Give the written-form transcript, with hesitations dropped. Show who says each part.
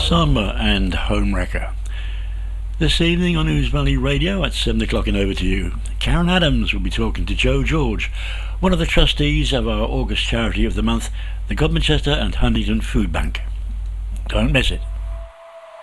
Speaker 1: Samba and Homewrecker. This evening on News Valley Radio at 7 o'clock and over to you, Karen Adams will be talking to Joe George, one of the trustees of our August charity of the month, the Godmanchester and Huntingdon Food Bank. Don't miss it.